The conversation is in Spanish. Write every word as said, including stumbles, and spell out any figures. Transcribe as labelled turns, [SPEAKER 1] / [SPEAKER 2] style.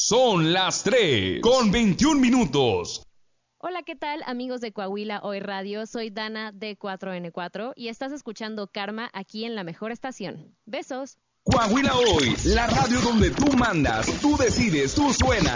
[SPEAKER 1] Son las tres con veintiún minutos.
[SPEAKER 2] Hola, ¿qué tal, amigos de Coahuila Hoy Radio? Soy Dana de cuatro ene cuatro y estás escuchando Karma aquí en la mejor estación. Besos.
[SPEAKER 1] Coahuila Hoy, la radio donde tú mandas, tú decides, tú suenas.